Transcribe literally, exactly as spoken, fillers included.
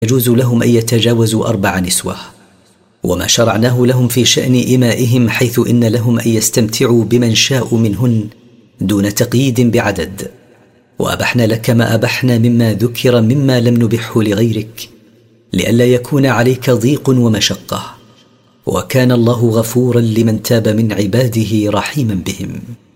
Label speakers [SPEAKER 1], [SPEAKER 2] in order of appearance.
[SPEAKER 1] يجوز لهم أن يتجاوزوا أربع نسوة، وما شرعناه لهم في شأن إمائهم، حيث إن لهم أن يستمتعوا بمن شاءوا منهن دون تقييد بعدد. وأبحنا لك ما أبحنا مما ذكر مما لم نبحه لغيرك، لئلا يكون عليك ضيق ومشقة، وكان الله غفورا لمن تاب من عباده رحيما بهم.